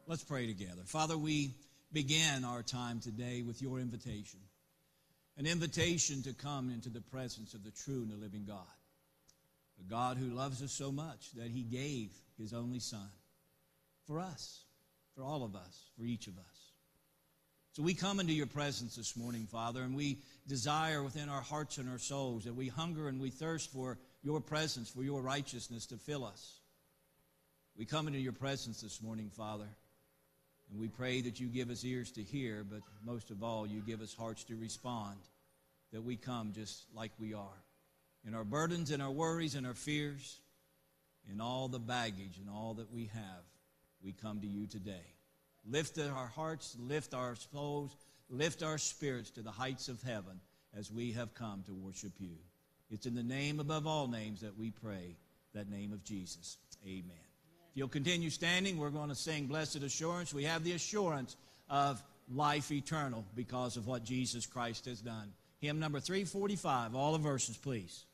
Let's pray together. Father, we begin our time today with your invitation, an invitation to come into the presence of the true and the living God, a God who loves us so much that he gave his only Son for us, for all of us, for each of us. So we come into your presence this morning, Father, and we desire within our hearts and our souls that we hunger and we thirst for your presence, for your righteousness to fill us. We come into your presence this morning, Father, and we pray that you give us ears to hear, but most of all, you give us hearts to respond, that we come just like we are, in our burdens, in our worries, in our fears, in all the baggage and all that we have, we come to you today. Lift our hearts, lift our souls, lift our spirits to the heights of heaven as we have come to worship you. It's in the name above all names that we pray, that name of Jesus. Amen. If you'll continue standing, we're going to sing Blessed Assurance. We have the assurance of life eternal because of what Jesus Christ has done. Hymn number 345, all the verses, please.